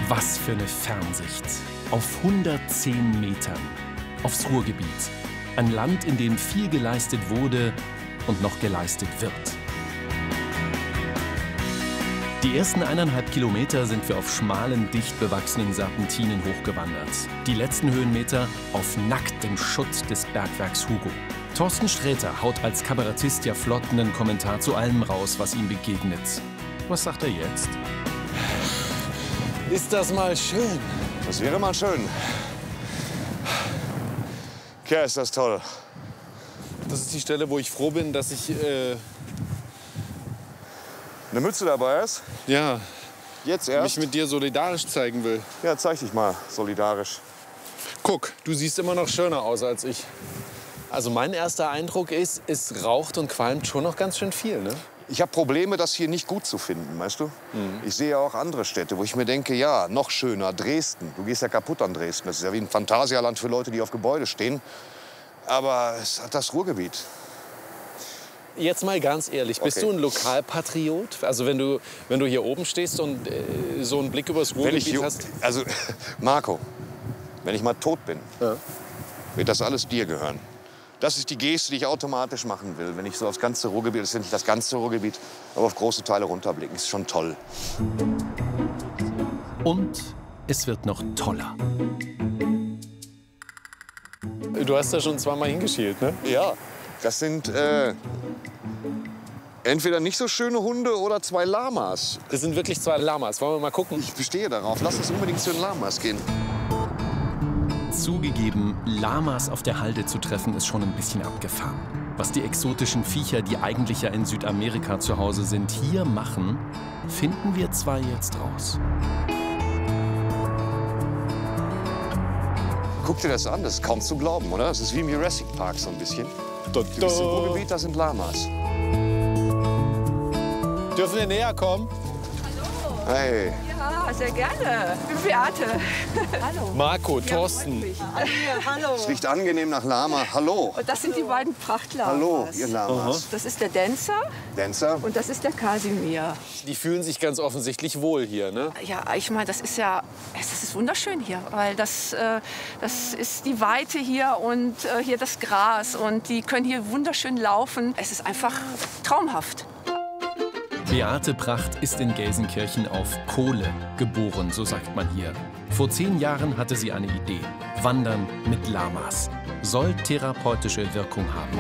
Was für eine Fernsicht. Auf 110 Metern. Aufs Ruhrgebiet. Ein Land, in dem viel geleistet wurde und noch geleistet wird. Die ersten 1,5 Kilometer sind wir auf schmalen, dicht bewachsenen Serpentinen hochgewandert. Die letzten Höhenmeter auf nacktem Schutt des Bergwerks Hugo. Thorsten Sträter haut als Kabarettist ja flott einen Kommentar zu allem raus, was ihm begegnet. Was sagt er jetzt? Ist das mal schön? Das wäre mal schön. Ja, ist das toll. Das ist die Stelle, wo ich froh bin, dass ich Eine Mütze dabei ist? ja, Jetzt mich erst? mit dir solidarisch zeigen will. Ja, zeig dich mal solidarisch. Guck, du siehst immer noch schöner aus als ich. Also mein erster Eindruck ist, es raucht und qualmt schon noch ganz schön viel, ne? Ich habe Probleme, das hier nicht gut zu finden, weißt du? Ich sehe ja auch andere Städte, wo ich mir denke, ja, noch schöner, Dresden. Du gehst ja kaputt an Dresden. Das ist ja wie ein Phantasialand für Leute, die auf Gebäude stehen. Aber es hat das Ruhrgebiet. Jetzt mal ganz ehrlich, bist Okay. du ein Lokalpatriot? Also wenn du hier oben stehst und so einen Blick übers Wenn ich Ruhrgebiet hier, hast. also, Marco, wenn ich mal tot bin, Ja. wird das alles dir gehören. Das ist die Geste, die ich automatisch machen will. Wenn ich so aufs ganze Ruhrgebiet, das ist nicht das ganze Ruhrgebiet, aber auf große Teile runterblicken, ist schon toll. Und es wird noch toller. Du hast da schon zweimal hingeschielt, ne? Ja, das sind entweder nicht so schöne Hunde oder 2 Lamas. Das sind wirklich 2 Lamas. Wollen wir mal gucken? Ich bestehe darauf. Lass uns unbedingt zu den Lamas gehen. Zugegeben, Lamas auf der Halde zu treffen, ist schon ein bisschen abgefahren. Was die exotischen Viecher, die eigentlich ja in Südamerika zu Hause sind, hier machen, finden wir zwar jetzt raus. Guck dir das an, das ist kaum zu glauben, oder? Das ist wie im Jurassic Park so ein bisschen. Du bist im Ruhrgebiet, da sind Lamas. Dürfen wir näher kommen? Hey, Ja, sehr gerne. Ich bin Beate. Hallo. Marco, Thorsten. Hallo. es riecht angenehm nach Lama. Hallo. Und das sind die beiden Prachtlamas. Hallo, ihr Lamas. Das ist der Dancer Dancer? und das ist der Kasimir. Die fühlen sich ganz offensichtlich wohl hier, ne? Ja, ich meine, das ist ja, es ist wunderschön hier, weil das ist die Weite hier und hier das Gras und die können hier wunderschön laufen. Es ist einfach traumhaft. Beate Pracht ist in Gelsenkirchen auf Kohle geboren, so sagt man hier. Vor 10 Jahren hatte sie eine Idee. Wandern mit Lamas. Soll therapeutische Wirkung haben.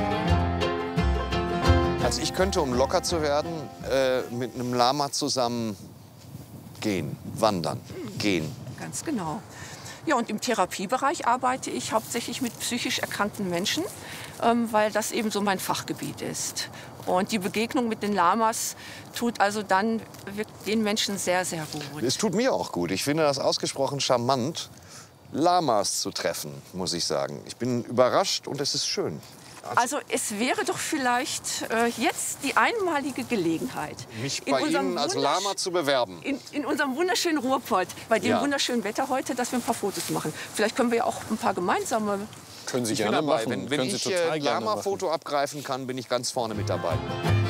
Also ich könnte, um locker zu werden, mit einem Lama zusammen gehen, wandern, gehen. Ganz genau. Ja, und im Therapiebereich arbeite ich hauptsächlich mit psychisch erkrankten Menschen, weil das eben so mein Fachgebiet ist. Und die Begegnung mit den Lamas tut also dann wirkt den Menschen sehr, sehr gut. Es tut mir auch gut. Ich finde das ausgesprochen charmant, Lamas zu treffen, muss ich sagen. Ich bin überrascht und es ist schön. Also es wäre doch vielleicht jetzt die einmalige Gelegenheit, Mich in bei unserem Ihnen als wundersch- Lama zu bewerben. in unserem wunderschönen Ruhrpott, bei dem Ja. wunderschönen Wetter heute, dass wir ein paar Fotos machen. Vielleicht können wir ja auch ein paar gemeinsame. Können Sie Ich bin gerne dabei. machen. Wenn Können ich Sie total ein gerne machen. Lama-Foto abgreifen kann, bin ich ganz vorne mit dabei.